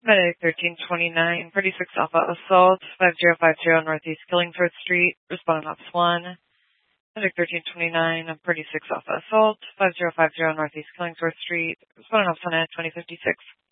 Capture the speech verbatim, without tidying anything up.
Medic thirteen twenty-nine, Pretty six Alpha Assault, five zero five zero Northeast Killingsworth Street, responding Ops one. Medic thirteen twenty-nine, Pretty six Alpha Assault, five zero five zero Northeast Killingsworth Street, responding Ops one at twenty fifty-six.